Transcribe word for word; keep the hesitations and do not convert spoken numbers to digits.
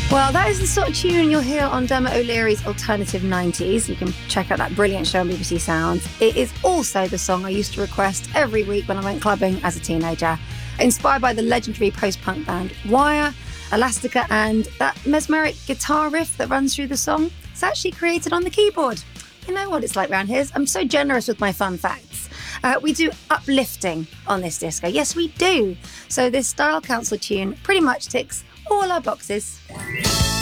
Well, that is the sort of tune you'll hear on Dermot O'Leary's Alternative nineties. You can check out that brilliant show on B B C Sounds. It is also the song I used to request every week when I went clubbing as a teenager. Inspired by the legendary post-punk band Wire, Elastica, and that mesmeric guitar riff that runs through the song, it's actually created on the keyboard. You know what it's like around here. I'm so generous with my fun facts. Uh, we do uplifting on this disco. Yes, we do. So this Style Council tune pretty much ticks all our boxes.